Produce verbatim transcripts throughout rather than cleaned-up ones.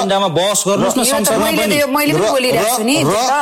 एजेन्डामा बहस गर्नुहोस् न संसदमा पनि। मैले पनि बोलिरहेको छु नि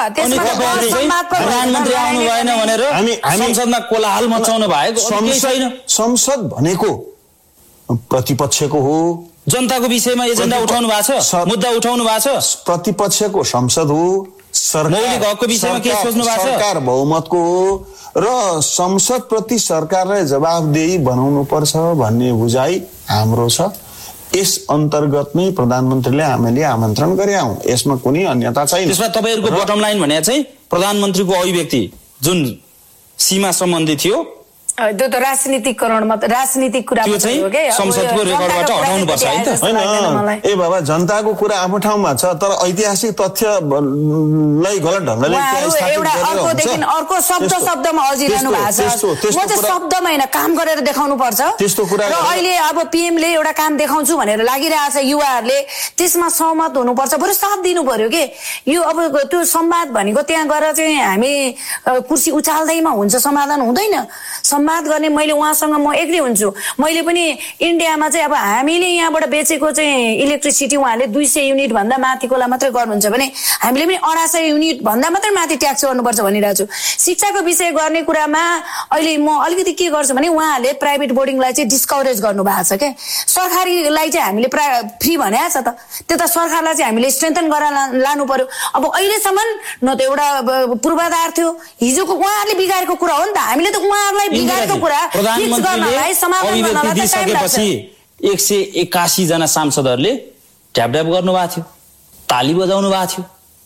प्रधानमन्त्री आउनु भएन भनेर संसदमा कोलाहल मचाउनु भएको केही छैन। संसद भनेको प्रतिपक्षको हो, जनताको विषयमा एजेन्डा उठाउनु भएको छ, मुद्दा उठाउनु भएको छ। प्रतिपक्षको संसद हो, मौलिक हकको विषयमा के सोच्नु भएको छ? सरकार बहुमतको हो र संसद प्रति सरकारलाई जवाफदेही बनाउनु पर्छ भन्ने बुझाइ हाम्रो छ। यस अन्तर्गत नै प्रधानमन्त्रीले हामीले आमन्त्रण गरे हौं, यसमा कुनै अन्यता छैन। त्यसमा तपाईहरुको बटम लाइन भने चाहिँ प्रधानमन्त्रीको अभिव्यक्ति जुन सीमा सम्बन्धी थियो त्यो त राजनीतिकरण मात्र, राजनीतिक कुरा हो के संसदको रेकर्डबाट हटाउनु पर्छ है त। हैन ए बाबा, जनताको कुरा आफ्नो ठाउँमा छ तर ऐतिहासिक तथ्यलाई गलत ढंगले एउटा अर्कोदेखि अर्को शब्द शब्दमा अजिरहनु भएको छ। म चाहिँ शब्दमा हैन काम गरेर देखाउनु पर्छ। त्यस्तो कुरा र अहिले अब पीएमले एउटा काम देखाउँछु भनेर लागिरहेछ युवाहरुले, त्यसमा सहमत हुनुपर्छ, बरु साथ दिनु पर्यो के। यो अब त्यो संवाद भनेको त्यहाँ गएर चाहिँ हामी कुर्सी उचाल्दैमा हुन्छ समाधान हुँदैन। संवाद गर्ने मैले उहाँसँग म एग्री हुन्छु। मैले पनि इन्डियामा चाहिँ अब हामीले यहाँबाट बेचेको चाहिँ इलेक्ट्रिसिटी उहाँले दुई सय युनिट भन्दा माथिकोलाई मात्रै गर्नुहुन्छ भने हामीले पनि अढाई सय युनिट भन्दा मात्रै माथि ट्याक्स गर्नुपर्छ भनिरहेको छु। शिक्षाको विषय गर्ने कुरामा अहिले म अलिकति के गर्छु भने उहाँहरूले प्राइभेट बोर्डिङलाई चाहिँ डिस्करेज गर्नु भएको छ क्या। सरकारीलाई चाहिँ हामीले फ्री भनेको छ त, त्यो त सरकारलाई चाहिँ हामीले स्ट्रेन्थन गरेर लानु पर्यो। अब अहिलेसम्म न त एउटा पूर्वाधार थियो, हिजोको उहाँहरूले बिगारेको कुरा हो नि त। हामीले त उहाँहरूलाई बिगारेको कुरा फिक्स गर्नलाई समाधान गर्नलाई टाइम लाग्छ। एक सय एकासी जना सांसदहरूले ढ्याप ढ्याप गर्नु भएको थियो, ताली बजाउनु भएको थियो।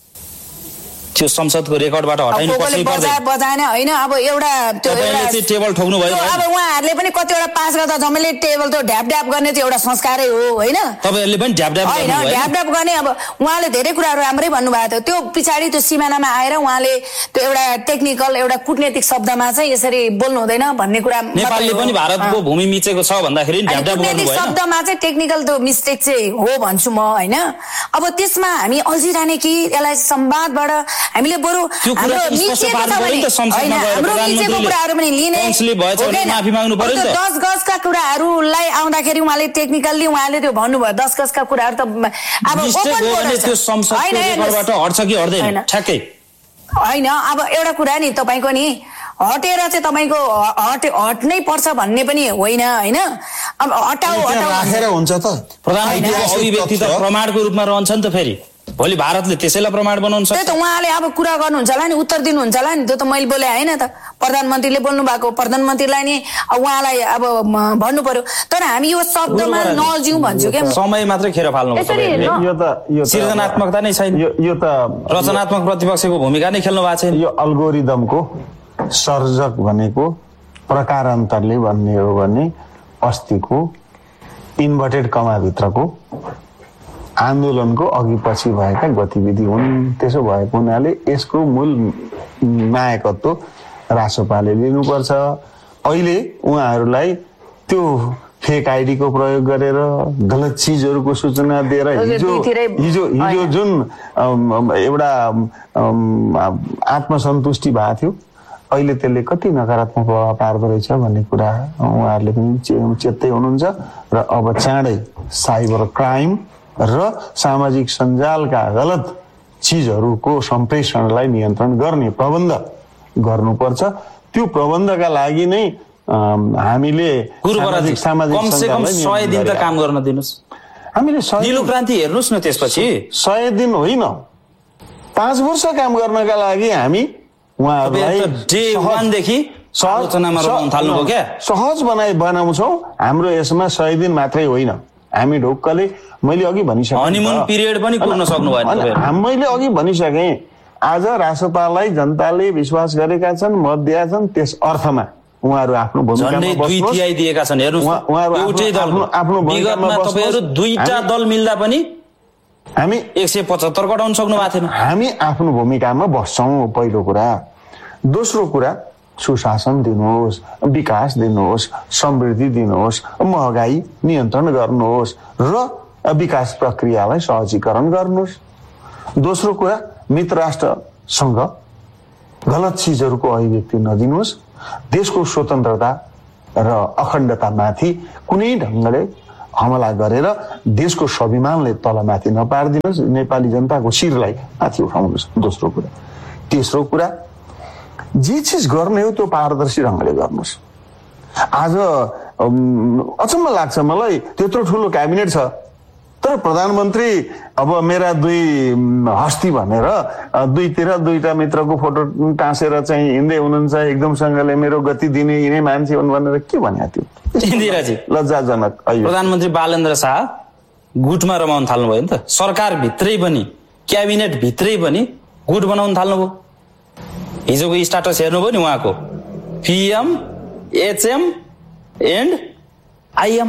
त्यो संसदको रेकर्डबाट हटाइनु पर्छ बजाए बजाएन हैन। अब एउटा त्यो एउटा चाहिँ टेबल ठोक्नु भयो। अब उहाँहरूले पनि कतिवटा पास गर्दा जम्मैले टेबल त ढ्याप ढ्याप गर्ने चाहिँ एउटा संस्कारै हो हैन। तपाईहरुले पनि ढ्याप ढ्याप गर्नु भयो। ढ्याप ढ्याप गर्ने अब उहाँले धेरै कुराहरु राम्रै भन्नुभएको थियो। त्यो पछाडी त्यो सिमानामा आएर उहाँले त्यो एउटा टेक्निकल एउटा कूटनीतिक शब्दमा चाहिँ यसरी बोल्नु हुँदैन भन्ने कुरा नेपालले पनि भारतको भूमि मिचेको छ भन्दाखेरि ढ्याप ढ्याप गर्नु भयो। शब्दमा चाहिँ टेक्निकल त्यो मिस्टेक चाहिँ हो भन्छु म हैन। अब त्यसमा हामी अल्झिरहने कि यसलाई संवादबाट हामीले बरु हाम्रो मिचेको कुराहरु पनि लिने माफी माग्नु पर्यो नि त। दस गजका कुराहरुलाई आउँदाखेरि उहाँले टेक्निकली उहाँले त्यो भन्नुभयो दस गजका कुराहरु त अब ओपन त्यो संसदको रेकर्डबाट हट्छ कि हट्दैन ठ्याक्कै हैन। अब एउटा कुरा नि तपाईको नि हटेर चाहिँ तपाईको हट हट्नै पर्छ भन्ने पनि होइन हैन। अब हटाउ हटाउ राखेर हुन्छ त। प्रधानमन्त्रीको अभिव्यक्ति त प्रमाणको रूपमा रहन्छ नि त। फेरि भोलि भारतले त्यसैलाई प्रमाण बनाउन सक्छ। त्यही त उहाँले अब कुरा गर्नुहुन्छ होला नि, उत्तर दिनुहुन्छ होला नि। त्यो त मैले बोले हैन त, प्रधानमन्त्रीले बोल्नु भएको, प्रधानमन्त्रीलाई नि उहाँलाई अब भन्नु पर्यो। तर हामी यो शब्दमा नजिउ भन्छु के। समय मात्रै खेर फाल्नु पर्छ। यो त यो सृजनात्मकता नै छैन। यो त रचनात्मक प्रतिपक्षको भूमिका नै खेल्नु भएको छैन। यो अल्गोरिदमको सर्जक भनेको प्रकारान्तरले भन्ने हो भने अस्तिको इन्भर्टेड कमा भित्रको आन्दोलनको अघि पछि भएका गतिविधि हुन्। त्यसो भएको हुनाले यसको मूल नायकत्व रासोपाले लिनुपर्छ। अहिले उहाँहरूलाई त्यो फेक आइडी को प्रयोग गरेर गलत चिजहरूको सूचना दिएर हिजो हिजो हिजो जुन एउटा आत्मसन्तुष्टि भएको थियो, अहिले त्यसले कति नकारात्मक प्रभाव पार्दो रहेछ भन्ने कुरा उहाँहरूले पनि चेत्दै हुनुहुन्छ। र अब चाँडै साइबर क्राइम र सामाजिक सञ्जालका गलत चिजहरूको सम्प्रेषणलाई नियन्त्रण गर्ने प्रबन्ध गर्नुपर्छ। त्यो प्रबन्धका लागि नै हामीले सामाजिक सामाजिक कमसेकम सय दिन त काम गर्न दिनुस्। हामीले नीलो क्रान्ति हेर्नुस् न, त्यसपछि सय दिन होइन पाँच वर्ष काम गर्नका लागि हामी उहाँहरूलाई डे वान देखि आलोचनामा रहन थाल्नुभयो क्या। सहज बनाइ बनाउँछौँ। हाम्रो यसमा सय दिन मात्रै होइन, हामी ढोक्कले मैले अघि भनिसकेँ हनीमुन पिरियड पनि कुर्न सक्नु भएन। मैले अघि भनिसकेँ आज रासोपालाई जनताले विश्वास गरेका छन्, मत दिएका छन्। त्यस अर्थमा उहाँहरू आफ्नो भूमिकामा बस्नुहोस्। दिएका छन् हेर्नुस्, एउटै दल आफ्नो विगतमा तपाईहरु दुईटा दल मिल्दा पनि हामी एक सय पचहत्तर कटाउन सक्नु भएको थिएन। हामी आफ्नो भूमिकामा बस्छौँ पहिलो कुरा। दोस्रो कुरा सुशासन दिनुहोस्, विकास दिनुहोस्, समृद्धि दिनुहोस्, महँगाई नियन्त्रण गर्नुहोस् र विकास प्रक्रियालाई सहजीकरण गर्नुहोस्। दोस्रो कुरा मित्र राष्ट्रसँग गलत चिजहरूको अभिव्यक्ति नदिनुहोस्। देशको स्वतन्त्रता र अखण्डतामाथि कुनै ढङ्गले हमला गरेर देशको स्वाभिमानले तलमाथि नपारिदिनुहोस्, नेपाली जनताको शिरलाई माथि उठाउनुहोस्। दोस्रो कुरा। तेस्रो कुरा, जे चिज गर्ने हो त्यो पारदर्शी ढङ्गले गर्नुहोस्। आज अचम्म लाग्छ मलाई, त्यत्रो ठुलो क्याबिनेट छ तर प्रधानमन्त्री अब मेरा दुई हस्ती भनेर दुईतिर दुईटा मित्रको फोटो टाँसेर चाहिँ हिँड्दै हुनुहुन्छ, एकदमसँगले मेरो गति दिने यिनै मान्छे हुन् भनेर के भन्या त्यो? इन्दिराजी लज्जाजनक। प्रधानमन्त्री बालेन्द्र शाह गुटमा रमाउन थाल्नुभयो नि त। सरकार भित्रै पनि, क्याबिनेट भित्रै पनि गुट बनाउन थाल्नुभयो। हिजोको स्टाटस हेर्नुभयो नि उहाँको, पिएम एचएम एन्ड आइएम।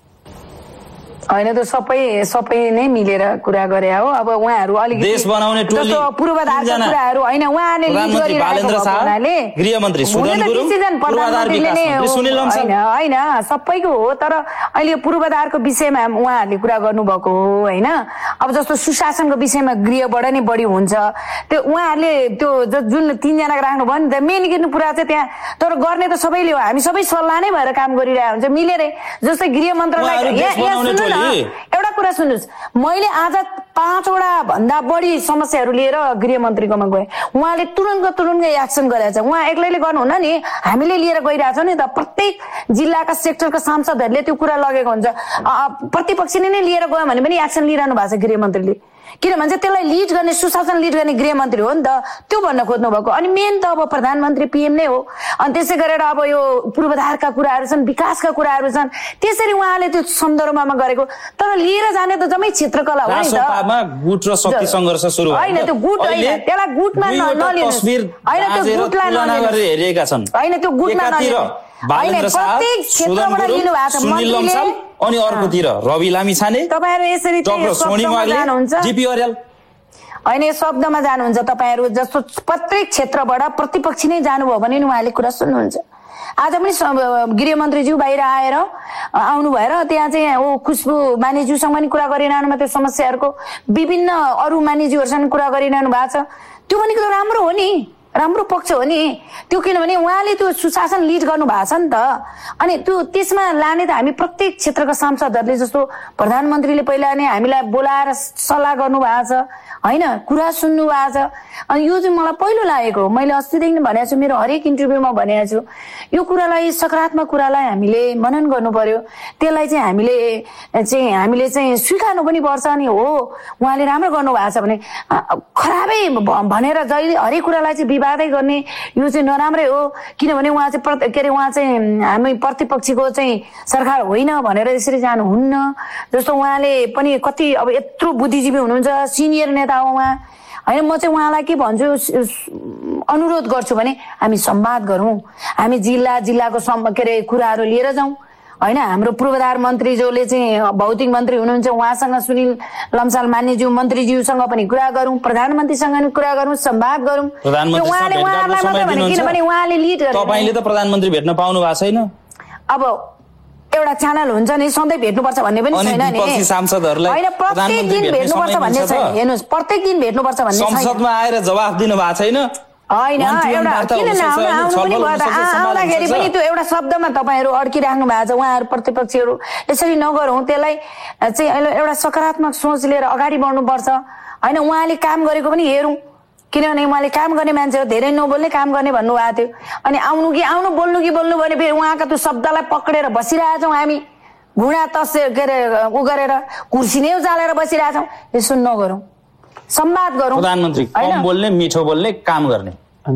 होइन त सबै सबै नै मिलेर कुरा गरे हो। अब उहाँहरू अलिकति देश बनाउने टोली पूर्वाधारका कुराहरू होइन, उहाँले लिड गरिरहेको हुनाले गृहमन्त्री सुदन गुरुङ, पूर्वाधार विकास मन्त्री सुनिल लम्साल, होइन सबैको हो। तर अहिले पूर्वाधारको विषयमा उहाँहरूले कुरा गर्नुभएको हो होइन। अब जस्तो सुशासनको विषयमा गृहबाट नै बढी हुन्छ, त्यो उहाँहरूले त्यो जुन तिनजनाको राख्नुभयो नि त, मेन किन कुरा चाहिँ त्यहाँ। तर गर्ने त सबैले हो, हामी सबै सल्लाह नै भएर काम गरिरहेको हुन्छ मिलेरै। जस्तै गृह मन्त्रालय, एउटा कुरा सुन्नुहोस्, मैले आज पाँचवटा भन्दा बढी समस्याहरू लिएर गृहमन्त्रीकोमा गएँ, उहाँले तुरन्त तुरन्तै एक्सन गरेछ। उहाँ एक्लैले गर्नुहुन्न नि, हामीले लिएर गइरहेछौँ नि त। प्रत्येक जिल्लाका सेक्टरका सांसदहरूले त्यो कुरा लगेको हुन्छ। प्रतिपक्षले नै लिएर गयो भने पनि एक्सन लिइरहनु भएको छ गृहमन्त्रीले, किनभने चाहिँ त्यसलाई लिड गर्ने, सुशासन लिड गर्ने गृहमन्त्री हो नि त, त्यो भन्न खोज्नु भएको। अनि मेन त अब प्रधानमन्त्री पिएम नै हो। अनि त्यसै गरेर अब यो पूर्वाधारका कुराहरू छन्, विकासका कुराहरू छन्, त्यसरी उहाँले त्यो सन्दर्भमा गरेको। तर लिएर जाने त जम्मै क्षेत्रकला हो नि त। गुट र शक्ति सङ्घर्ष सुरु होइन, त्यो गुट होइन, त्यसलाई गुटमा नलिनुहोस्। होइन, त्यो गुटलाई नलिनुहोस्। होइन, त्यो गुटमा नलिनुहोस्। बालेन्द्र शाह, सुदन गुरुङ, सुनिल लम्साल, अनि अर्कोतिर रवि लामिछाने, तपाईहरु यसरी doctor Sony Wagle, GP Aryal. होइन, शब्दमा जानुहुन्छ तपाईहरु। जस्तो प्रत्येक क्षेत्रबाट प्रतिपक्षी नै जानुभयो भने नि उहाँले कुरा सुन्नुहुन्छ। आज पनि गृहमन्त्रीज्यू बाहिर आएर आउनु भएर त्यहाँ चाहिँ ओ खुशबु मानिज्यूसँग पनि कुरा गरिरहनुमा त्यो समस्याहरूको विभिन्न अरू मानिज्यूहरूसँग कुरा गरिरहनु भएको छ। त्यो पनि त राम्रो हो नि, राम्रो पक्ष हो नि त्यो, किनभने उहाँले त्यो सुशासन लिड गर्नु भएको छ नि त। अनि त्यो त्यसमा लाने त हामी प्रत्येक क्षेत्रका सांसदहरूले, जस्तो प्रधानमन्त्रीले पहिला नै हामीलाई बोलाएर सल्लाह गर्नु भएको छ होइन, कुरा सुन्नु भएको छ। अनि यो चाहिँ मलाई पहिलो लागेको, मैले अस्तिदेखि नै भनेको छु, मेरो हरेक इन्टरभ्यूमा भनेको छु, यो कुरालाई सकारात्मक कुरालाई हामीले मनन गर्नु पर्यो, त्यसलाई चाहिँ हामीले चाहिँ हामीले चाहिँ स्वीकार्नु पनि पर्छ। अनि हो उहाँले राम्रो गर्नु भएको छ भने खराबै भनेर जहिले हरेक कुरालाई चाहिँ विवादै गर्ने यो चाहिँ नराम्रै हो। किनभने उहाँ चाहिँ के अरे उहाँ चाहिँ हामी प्रतिपक्षीको चाहिँ सरकार होइन भनेर यसरी जानुहुन्न। जस्तो उहाँले पनि कति अब यत्रो बुद्धिजीवी हुनुहुन्छ, सिनियर नेता हो उहाँ होइन। म चाहिँ उहाँलाई के भन्छु, अनुरोध गर्छु भने हामी संवाद गरौँ, हामी जिल्ला जिल्लाको के अरे कुराहरू लिएर जाउँ होइन। हाम्रो पूर्वाधार मन्त्री जोले चाहिँ भौतिक मन्त्री हुनुहुन्छ, उहाँसँग सुनिल लम्साल मान्यज्यू मन्त्रीज्यूसँग पनि कुरा गरौँ, प्रधानमन्त्रीसँग पनि कुरा गरौँ, संवाद गरौँ। उहाँले उहाँलाई मात्रै भने, किनभने उहाँले लिड गर्नु, तपाईले त प्रधानमन्त्री भेट्न पाउनु भएको छैन। अब एउटा च्यानल हुन्छ नि, सधैँ भेट्नुपर्छ भन्ने पनि छैन नि, होइन प्रत्येक दिन भेट्नुपर्छ भन्ने छैन। हेर्नुहोस्, प्रत्येक दिन भेट्नुपर्छ भन्ने छैन। संसदमा आएर जवाफ दिनु भएको छैन होइन। एउटा किन नआउनु पनि भयो, आउँदाखेरि पनि त्यो एउटा शब्दमा तपाईँहरू अड्किराख्नु भएको छ। उहाँहरू प्रतिपक्षीहरू यसरी नगरौँ, त्यसलाई चाहिँ एउटा सकारात्मक सोच लिएर अगाडि बढ्नुपर्छ होइन। उहाँले काम गरेको पनि हेरौँ, किनभने उहाँले काम गर्ने मान्छे हो, धेरै नबोल्ने काम गर्ने भन्नुभएको थियो। अनि आउनु कि आउनु, बोल्नु कि बोल्नु भने फेरि उहाँका त्यो शब्दलाई पक्रेर बसिरहेछौँ हामी, घुँडा तस के अरे उ गरेर कुर्सी नै उचालेर बसिरहेछौँ। यसो नगरौँ, संवाद गरौँ। प्रधानमन्त्री कम बोल्ने, मिठो बोल्ने, काम गर्ने,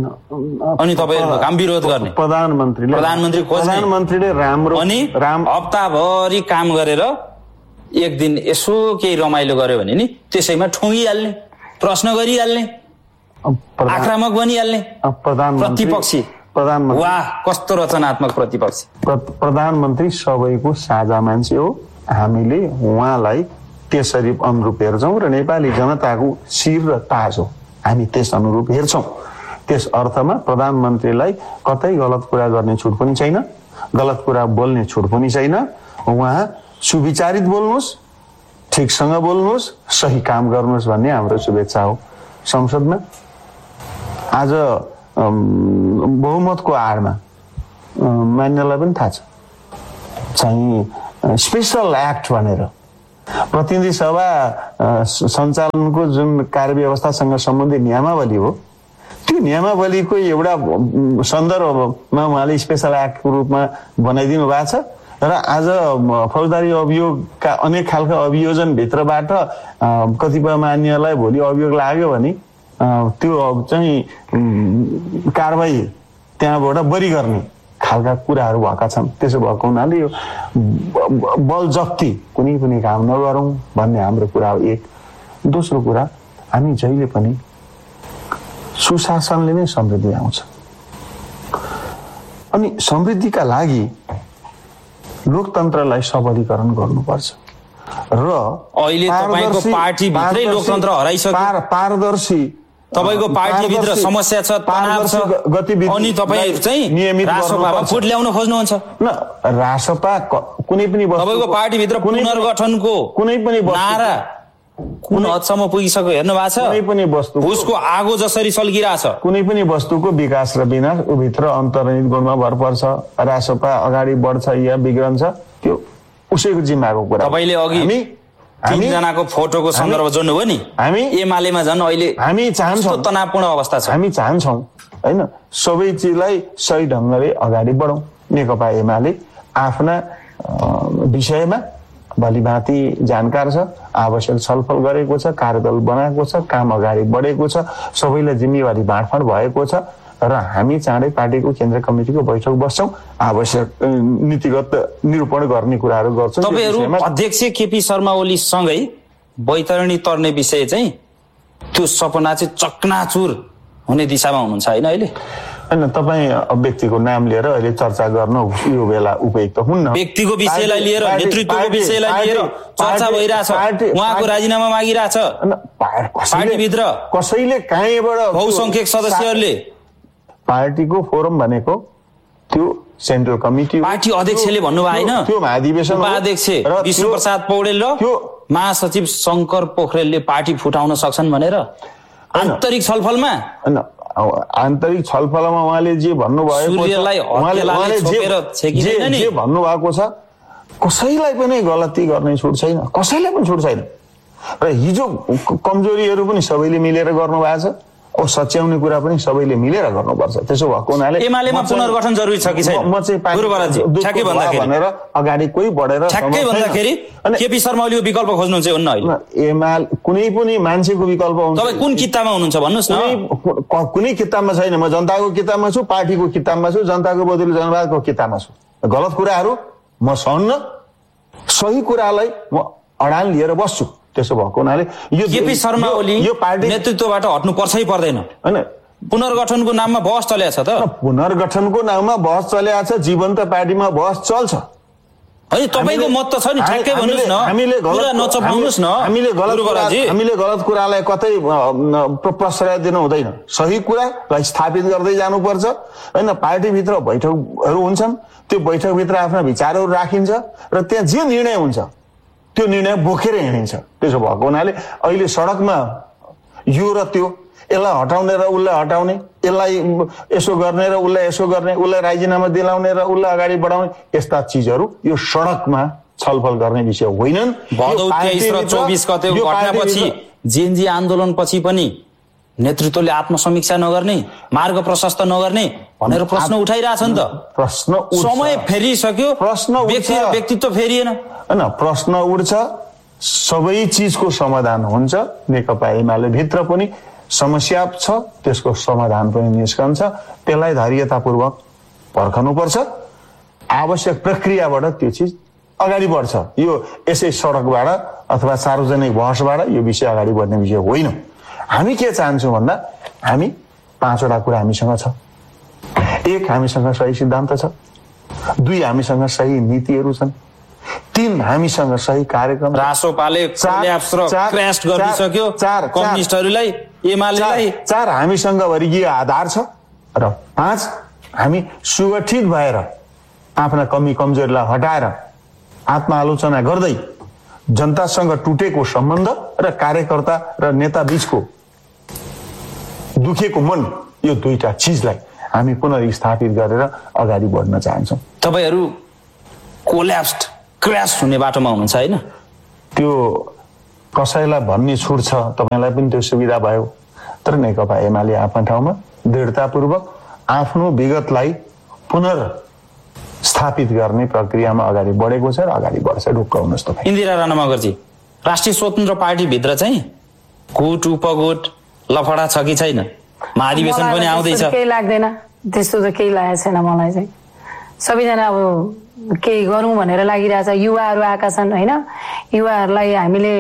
अनि तपाईँहरूको काम विरोध गर्ने। प्रधानमन्त्रीले प्रधानमन्त्री प्रधानमन्त्रीले राम्रो अनि राम हप्ताभरि काम गरेर एक दिन यसो केही रमाइलो गर्यो भने नि त्यसैमा ठुङ्गिहाल्ने, प्रश्न गरिहाल्ने, आक्रामक बनिहाल्ने प्रतिपक्षी। प्रधानमन्त्री वाह, कस्तो रचनात्मक प्रतिपक्षी। प्रधानमन्त्री सबैको साझा मान्छे हो। हामीले उहाँलाई त्यसरी अनुरूप हेर्छौँ र नेपाली जनताको शिर र ताज हो, हामी त्यस अनुरूप हेर्छौँ। त्यस अर्थमा प्रधानमन्त्रीलाई कतै गलत कुरा गर्ने छुट पनि छैन, गलत कुरा बोल्ने छुट पनि छैन। उहाँ सुविचारित बोल्नुहोस्, ठिकसँग बोल्नुहोस्, सही काम गर्नुहोस् भन्ने हाम्रो शुभेच्छा हो। संसदमा आज बहुमतको आडमा मान्यलाई पनि थाहा छ चाहिँ स्पेसल एक्ट भनेर प्रतिनिधि सभा सञ्चालनको जुन कार्य व्यवस्थासँग सम्बन्धित नियमावली हो त्यो नियमावलीको एउटा सन्दर्भमा उहाँले स्पेसल एक्टको रूपमा बनाइदिनु भएको छ र आज फौजदारी अभियोगका अनेक खालका अभियोजन भित्रबाट कतिपय मान्यलाई भोलि अभियोग लाग्यो भने त्यो चाहिँ कारबाही त्यहाँबाट बरी गर्ने खालका कुराहरू भएका छन्। त्यसो भएको हुनाले यो बल जफ्ती कुनै पनि काम नगरौँ भन्ने हाम्रो कुरा हो एक। दोस्रो कुरा, हामी जहिले पनि सुशासनले नै समृद्धि आउँछ अनि समृद्धिका लागि लोकतन्त्रलाई सबलीकरण गर्नुपर्छ र अहिले तपाईको पार्टी भित्रै लोकतन्त्र हराइसक्यो। पारदर्शी तपाईको पार्टीभित्र समस्या छ, तनाव छ, अनि तपाईहरु चाहिँ नियमित रासपामा फुट ल्याउन खोज्नुहुन्छ। न रासपा कुनै पनि तपाईको पार्टीभित्र पुनर्गठनको कुनै पनि नारा कुन हदसम्म पुगिसक्यो हेर्नु भएको छ? कुनै पनि वस्तु उसको आगो जसरी सल्किरहेछ, कुनै पनि वस्तुको विकास र विनाश भित्र अन्तर्निहित गुणमा भर पर्छ। रासपा अगाडि बढ्छ या बिग्रन्छ त्यो उसैको जिम्माको कुरा। तपाईले अघि तीनजनाको फोटोको सन्दर्भ जोड्नुभयो नि, हामी एमालेमा झन् अहिले हामी चाहन्छौँ तनावपूर्ण अवस्था छ। हामी चाहन्छौँ हैन सबै चिजलाई सही ढङ्गले अगाडि बढाउँ। नेकपा एमाले आफ्ना विषयमा भलीभाँति जानकार छ, आवश्यक छलफल गरेको छ, कार्यदल बनाएको छ, काम अगाडि बढेको छ, सबैलाई जिम्मेवारी बाँडफाँड भएको छ र हामी चाँडै पार्टीको केन्द्रीय कमिटीको बैठक बस्छौँ, आवश्यक नीतिगत निरूपण गर्ने कुराहरू गर्छौँ। तपाईहरु अध्यक्ष केपी शर्मा ओली सँगै बैतरणी तर्ने विषय चाहिँ त्यो सपना चाहिँ चकनाचुर हुने दिशामा हुनुहुन्छ हैन अहिले? हैन, तपाईँ व्यक्तिको नाम लिएर अहिले चर्चा गर्न यो बेला उपयुक्त हुन्न। व्यक्तिको विषयलाई लिएर, नेतृत्वको विषयलाई लिएर चर्चा भइरहेछ, उहाँको राजीनामा मागिरहेछ पार्टीभित्र कसैले कहीँबाट बहुसंख्यक सदस्यहरूले। पार्टीको फोरम भनेको त्यो सेन्ट्रल कमिटी, पार्टी अध्यक्षले भन्नुभयो हैन, त्यो महाधिवेशन उपाध्यक्ष विष्णु प्रसाद पौडेल र महासचिव शंकर पोखरेलले पार्टी फुटाउन सक्छन् भनेर आन्तरिक छलफलमा आन्तरिक छलफलमा उहाँले जे भन्नुभएको जे भन्नुभएको छ कसैलाई पनि गलती गर्ने छुट छैन, कसैलाई पनि छुट छैन। र हिजो कमजोरीहरू पनि सबैले मिलेर गर्नुभएको छ, ओ सच्याउने कुरा पनि सबैले मिलेर गर्नुपर्छ। त्यसो भएको हुनाले एमालेमा पुनर्गठन जरुरी छ कि छैन? म चाहिँ ठ्याक्कै भन्दाखेरि भनेर अगाडि कोही बढेर ठ्याक्कै भन्दाखेरि केपी शर्मा ओलीको विकल्प खोज्नुहुन्छ हुन्न अहिले? एमाल कुनै पनि मान्छेको विकल्प हुन्छ। तपाईँ कुन किताबमा हुनुहुन्छ भन्नुहोस् न? कुनै किताबमा छैन, म जनताको किताबमा छु, पार्टीको किताबमा छु, जनताको बदली जनवादको किताबमा छु। गलत कुराहरू म सहन्न, सही कुरालाई म अडान लिएर बस्छु। त्यसो भएको हुनाले यो केपी शर्मा ओली यो पार्टी नेतृत्वबाट हट्नु पर्छ है पर्दैन? हैन, पुनर्गठनको नाममा बहस चलेको छ त? पुनर्गठनको नाममा बहस चलेको छ, जीवन्त पार्टीमा बहस चल्छ। है तपाईको मत त छ नि, ठ्याक्कै भन्नुस् न, हामीले गलत नचपाउनुस् न। हामीले गलत हामीले गलत कुरालाई कतै प्रश्रय दिनु हुँदैन, सही कुरालाई स्थापित गर्दै जानुपर्छ। हैन, पार्टीभित्र बैठकहरू हुन्छन्, त्यो बैठकभित्र आफ्ना विचारहरू राखिन्छ र त्यहाँ जे निर्णय हुन्छ त्यो निर्णय बोकेर हिँडिन्छ। त्यसो भएको हुनाले अहिले सडकमा यो र त्यो, यसलाई हटाउने र उसलाई हटाउने, यसलाई यसो गर्ने र उसलाई यसो गर्ने, उसलाई राजीनामा दिलाउने र उसलाई अगाडि बढाउने, यस्ता चिजहरू यो सडकमा छलफल गर्ने विषय होइनन्। भदौ तेइस र चौबिस गतेको घटनापछि जेएनजी आन्दोलनपछि पनि नेतृत्वले आत्मसमीक्षा नगर्ने, मार्ग प्रशस्त नगर्ने भनेर प्रश्न उठाइरहेछ नि त। प्रश्न समय फेरिसक्यो, प्रश्न व्यक्तित्व फेरिएन हैन, प्रश्न उठ्छ, सबै चिजको समाधान हुन्छ। नेकपा एमाले भित्र पनि समस्या छ, त्यसको समाधान पनि निस्कन्छ। त्यसलाई धैर्यतापूर्वक पर्खनुपर्छ, आवश्यक प्रक्रियाबाट त्यो चिज अगाडि बढ्छ। यो यसै सडकबाट अथवा सार्वजनिक बहसबाट यो विषय अगाडि बढ्ने विषय होइन। हामी के चाहन्छौँ भन्दा हामी पाँचवटा कुरा हामीसँग छ। एक, हामीसँग सही सिद्धान्त छ। दुई, हामीसँग सही नीतिहरू छन्। तीन, हामीसँग सही कार्यक्रम। रासोपाले कोल्याप्स र क्र्याश गरिसक्यो कम्युनिस्टहरूलाई, एमालेलाई। चार, हामीसँग वर्गीय आधार छ। र पाँच, हामी सुगठित भएर आफ्ना कमी कमजोरीलाई हटाएर आत्मआलोचना गर्दै जनतासँग टुटेको सम्बन्ध र कार्यकर्ता र नेता बीचको दुखेको मन, यो दुईटा चिजलाई हामी पुनर्स्थापित गरेर अगाडि बढ्न चाहन्छौँ। तपाईहरू कोल्याप्स्ड क्र्यास हुने बाटोमा हुनुहुन्छ होइन? त्यो कसैलाई भन्ने छुट छ, तपाईँलाई पनि त्यो सुविधा भयो। तर नेकपा एमाले आफ्नो ठाउँमा दृढतापूर्वक आफ्नो विगतलाई पुनर्स्थापित गर्ने प्रक्रियामा अगाडि बढेको छ र अगाडि बढ्छ। ढुक्क हुनुहोस् तपाईँ। इन्दिरा राणा मगरजी, राष्ट्रिय स्वतन्त्र पार्टीभित्र चाहिँ गुट उपगुट लफडा छ कि छैन? महाधिवेशन पनि आउँदैछ। केही लाग्दैन, त्यस्तो त केही लागेको छैन मलाई चाहिँ। सबैजना अब केही गरौँ भनेर लागिरहेछ। युवाहरू आएका छन् होइन, युवाहरूलाई हामीले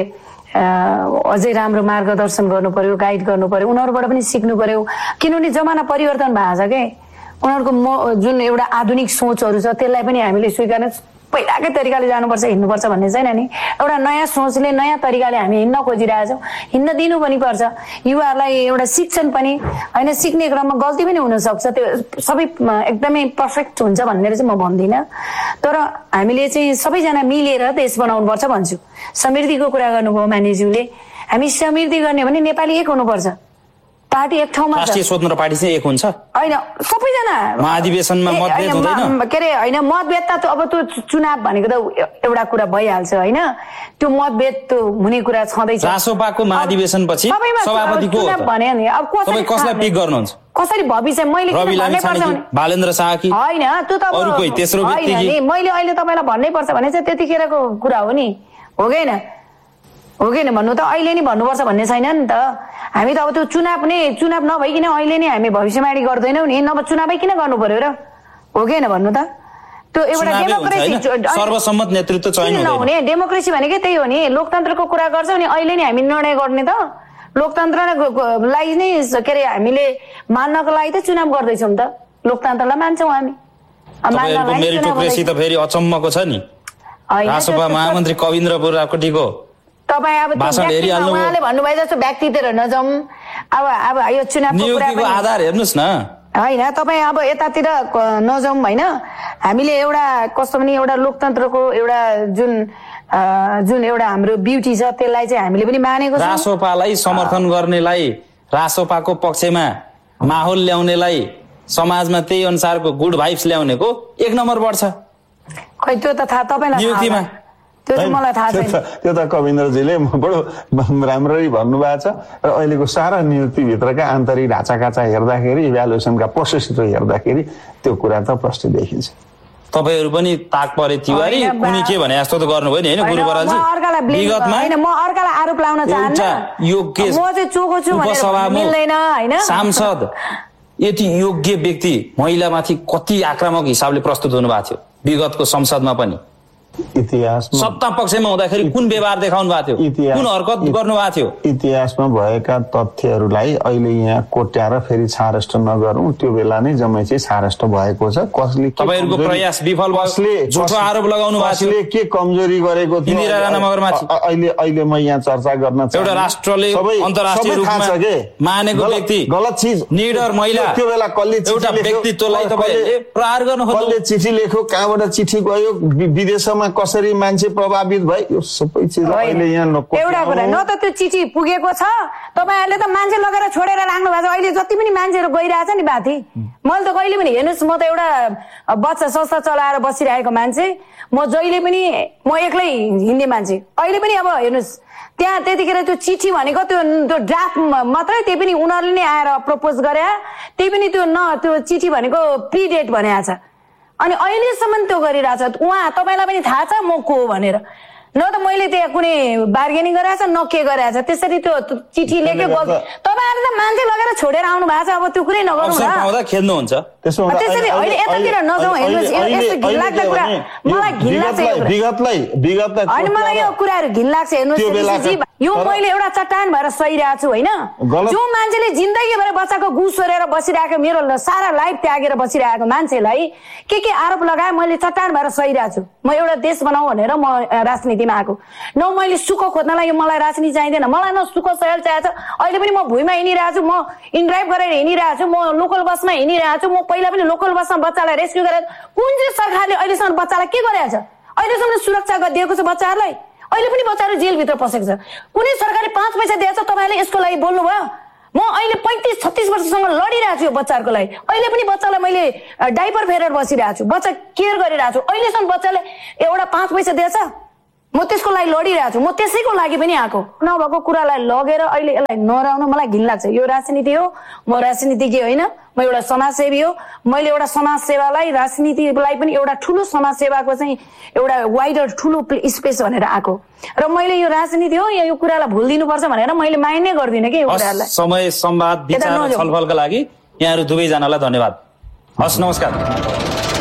अझै राम्रो मार्गदर्शन गर्नु पर्यो, गाइड गर्नु पर्यो, उनीहरूबाट पनि सिक्नु पर्यो। किनभने जमाना परिवर्तन भएको छ के, उनीहरूको म जुन एउटा आधुनिक सोचहरू छ त्यसलाई पनि हामीले स्वीकार्न पहिलाकै तरिकाले जानुपर्छ, हिँड्नुपर्छ भन्ने छैन नि। एउटा नयाँ सोचले नयाँ तरिकाले हामी हिँड्न खोजिरहेछौँ, हिँड्न दिनु पनि पर्छ। युवाहरूलाई एउटा शिक्षण पनि होइन, सिक्ने क्रममा गल्ती पनि हुनसक्छ, त्यो सबै एकदमै पर्फेक्ट हुन्छ भनेर चाहिँ म भन्दिनँ। तर हामीले चाहिँ सबैजना मिलेर देश बनाउनुपर्छ भन्छु। समृद्धिको कुरा गर्नुभयो मानिसज्यूले, हामी समृद्धि गर्ने भने नेपाली एक हुनुपर्छ, पार्टी एक ठाउँमा। राष्ट्रिय स्वतन्त्र पार्टी चाहिँ एक हुन्छ होइन, सबैजना महाधिवेशनमा मतभेद हुँदैन के अरे होइन। मतभेद त अब त्यो चुनाव भनेको त एउटा कुरा भइहाल्छ होइन, त्यो मतभेद त हुने कुरा छँदैछ। रासोपाको महाधिवेशनपछि सभापति को हो भने नि अब तपाईँ कसलाई पिक गर्नुहुन्छ? कसरी भविष्य मैले भन्नै पर्छ भने बालेन्द्र साहकी होइन, त्यो त अरु कोही तेस्रो व्यक्ति होइन नि। मैले अहिले तपाईँलाई भन्नै पर्छ भने चाहिँ त्यतिखेरको कुरा हो नि, हो कि होइन? हो कि होइन भन्नु त अहिले नि भन्नुपर्छ भन्ने छैन नि त। हामी त अब त्यो चुनाव नै चुनाव नभइकन अहिले नै हामी भविष्यवाणी गर्दैनौँ नि, नभए चुनावै किन गर्नु पर्यो र? हो कि होइन भन्नु त? त्यो एउटा डेमोक्रेसी सर्वसम्मत नेतृत्व चयन नहुने डेमोक्रेसी भनेकै त्यही हो नि। लोकतन्त्रको कुरा गर्छौँ नि, अहिले नै हामी निर्णय गर्ने त लोकतन्त्रलाई नै के अरे हामीले मान्नको लागि त चुनाव गर्दैछौँ त। लोकतन्त्रलाई मान्छौँ हामी। मेरिटोक्रेसी त फेरि अचम्मको छ नि। रासोपा महामन्त्री कविन्द्र बुढाकोटीको तपाईँ अब उहाँले भन्नुभयो जस्तो व्यक्तितिर नजाउँ। अब अब यो चुनावको कुरा नियुक्तिको आधार हेर्नुहोस् न होइन, तपाईँ अब यतातिर नजाउँ होइन। हामीले एउटा कस्तो पनि एउटा लोकतन्त्रको एउटा जुन जुन एउटा हाम्रो ब्युटी छ त्यसलाई चाहिँ हामीले पनि मानेको छौँ। रासोपालाई समर्थन गर्नेलाई, रासोपाको पक्षमा माहौल ल्याउनेलाई, समाजमा त्यही अनुसारको गुड भाइब्स ल्याउनेको एक नम्बर बढ्छ। खै त्यो त थाहा तपाईँलाई नियुक्तिमा त्यो चाहिँ मलाई थाहा छैन। त्यो त कविन्द्रजीले बडो राम्ररी भन्नुभएको छ। र अहिलेको सारा नियुक्तिभित्रका आन्तरिक ढाँचाकाचा हेर्दाखेरि, इभ्यालुएसनका प्रोसेसहरू हेर्दाखेरि त्यो कुरा त प्रष्ट देखिन्छ। तपाईँहरू पनि ताक परे तिवारी कुनै के भने जस्तो त गर्नुभयो नि होइन गुरु बरालजी? विगतमा होइन, म अर्कालाई आरोप लाउन चाहन्न। योग्य म चाहिँ चोखो छु भनेर मिल्दैन होइन। सांसद यति योग्य व्यक्ति महिलामाथि कति आक्रामक हिसाबले प्रस्तुत हुनुभएको थियो विगतको संसदमा पनि। इतिहासमा सत्ता पक्षमा हुँदाखेरि कुन व्यवहार देखाउनु भएको थियो, कुन हरकत गर्नु भएको थियो? इतिहासमा भएका तथ्यहरूलाई अहिले यहाँ कोट्याएर फेरि छारष्ट नगरौँ। त्यो बेला नै जम्मै चाहिँ छारष्ट भएको छ। कसले तपाईँहरूको प्रयास विफल भयो, झुठो आरोप लगाउनु भएको थियो। कसले के कमजोरी गरेको थियो इन्दिरा राणा मगरमाथि अहिले अहिले म यहाँ चर्चा गर्न चाहन्छु। एउटा राष्ट्रले अन्तर्राष्ट्रिय रूपमा मानेको व्यक्ति, गलत चिज, निडर महिला, त्यो बेला कसले एउटा व्यक्तित्वलाई तपाईँले प्रहार गर्नु खोज्नु, कसले चिठी लेख्यो, कहाँबाट चिठी गयो, विदेशमा कसरी मान्छे प्रभावित भयो, यो सबै चिज अहिले यहाँ नको। एउटा कुरा न त त्यो चिठी पुगेको छ, तपाईँहरूले त मान्छे लगेर छोडेर राख्नु भएको छ। अहिले जति पनि मान्छेहरू गइरहेछ नि बाथी, मैले त कहिले पनि हेर्नुहोस्, म त एउटा बच्चा संस्था चलाएर बसिरहेको मान्छे, म जहिले पनि म एक्लै हिँड्ने मान्छे। अहिले पनि अब हेर्नुहोस् त्यहाँ त्यतिखेर त्यो चिठी भनेको त्यो त्यो ड्राफ्ट मात्रै, त्यही पनि उनीहरूले नै आएर प्रपोज गरे, त्यही पनि त्यो न त्यो चिठी भनेको प्रिडेट भनेको छ। अनि अहिलेसम्म त्यो गरिरहेछ उहाँ, तपाईँलाई पनि थाहा छ म को हो भनेर। न त मैले त्यहाँ कुनै बार्गेनिङ गराएको छ न के गराएको छ। त्यसरी त्यो चिठी लेख्यो, तपाईँहरू त मान्छे लगेर छोडेर आउनु भएको छ। अब त्यो कुरै नगरौँ न, खेल्नुहुन्छ त्यसरी अहिले यतातिर नजाउँ। हेर्नुहोस् यस्तो घिनलाग्दो कुरा मलाई घिन लाग्छ, विगतलाई विगतलाई होइन मलाई यो कुराहरू घिन लाग्छ। हेर्नुहोस् यो मैले एउटा चट्टान भएर सहिरहेको छु होइन। जो मान्छेले जिन्दगी भएर बच्चाको गुस सोरेर बसिरहेको, मेरो सारा लाइफ त्यागेर बसिरहेको मान्छेलाई के के आरोप लगाए, मैले चट्टान भएर सहिरहेको छु। म एउटा देश बनाऊ भनेर म राजनीतिमा आएको, न मैले सुख खोज्नलाई मलाई राजनीति चाहिँदैन। मलाई न सुख सहल चाहिएको छ। अहिले पनि म भुइँमा हिँडिरहेको छु, म इनड्राइभ गरेर हिँडिरहेको छु, म लोकल बसमा हिँडिरहेको छु। म पहिला पनि लोकल बसमा बच्चालाई रेस्क्यु गरेर, कुन चाहिँ सरकारले अहिलेसम्म बच्चालाई के गरेको छ? अहिलेसम्म सुरक्षा गरिदिएको छ बच्चाहरूलाई? अहिले पनि बच्चाहरू जेलभित्र पसेको छ। कुनै सरकारले पाँच पैसा दिएछ? तपाईँहरूले यसको लागि बोल्नुभयो? म अहिले पैंतिस छत्तीस वर्षसँग लडिरहेको छु यो बच्चाहरूको लागि। अहिले पनि बच्चालाई मैले डाइपर फेरेर बसिरहेको छु, बच्चा केयर गरिरहेको छु। अहिलेसम्म बच्चाले एउटा पाँच पैसा दिएछ, म त्यसको लागि लडिरहेको छु। म त्यसैको लागि पनि आएको। नभएको कुरालाई लगेर अहिले यसलाई नहराउन मलाई घिन लाग्छ। यो राजनीति हो, म राजनीतिज्ञ होइन, म एउटा समाजसेवी हो। मैले एउटा समाज सेवालाई, राजनीतिलाई पनि एउटा ठुलो समाज सेवाको चाहिँ एउटा वाइडर ठुलो स्पेस भनेर आएको। र मैले यो राजनीति हो या यो कुरालाई भुलिदिनुपर्छ भनेर मैले मान्य गर्दिनँ कि यो कुरालाई। समय, संवाद, विचार, छलफलका लागि यहाँहरू दुवैजनालाई धन्यवाद। हस्, नमस्कार।